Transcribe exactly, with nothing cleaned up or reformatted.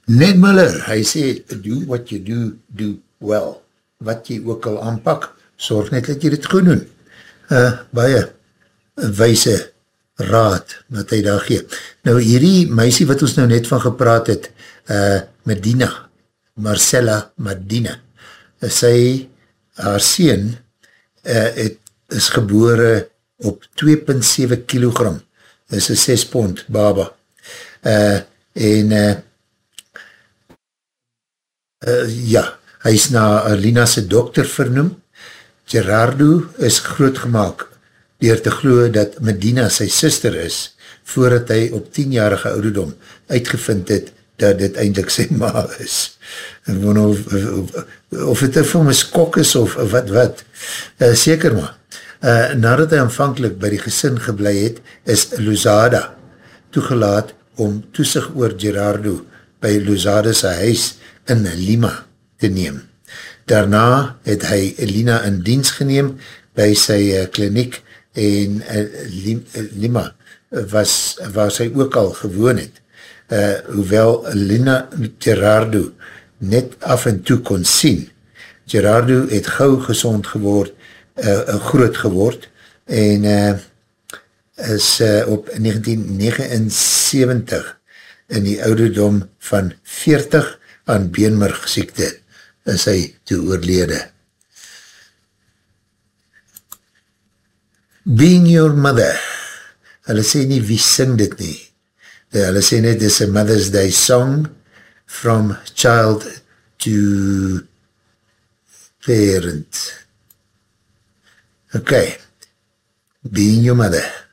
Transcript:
Ned Miller, hy sê, do what you do, do well. Wat jy ook al aanpak, sorg net dat jy dit goed doen. Uh, baie wijse raad wat hy daar gee. Nou hierdie meisie wat ons nou net van gepraat het, uh, Medina, Marcella Medina, sy, haar seun, uh, het, is gebore op twee komma sewe kilogram, is een ses pond baba, uh, en uh, uh, ja, hy is na Lina sy dokter vernoem. Gerardo is grootgemaak deur te glo dat Medina sy sister is, voordat hy op tienjarige ouderdom uitgevind het dat dit eindelijk sy ma is. Of, of, of het vir my skok is of wat wat, uh, seker maar. Uh, nadat hy aanvankelijk by die gesin geblei het, is Luzada toegelaat om toesig oor Gerardo by Luzada sy huis in Lima te neem. Daarna het hy Lina in diens geneem by sy uh, kliniek en uh, Lima was, waar sy ook al gewoon het. Uh, hoewel Lina Gerardo net af en toe kon sien. Gerardo het gauw gezond geword, uh, groot geword en uh, is uh, op negentien negenensewentig in die ouderdom van veertig aan beenmergsiekte is hy toe oorlede. Being Your Mother, hulle sê nie wie sing dit nie, hulle sê net dis a Mother's Day song from child to parent. Ok, Being Your Mother.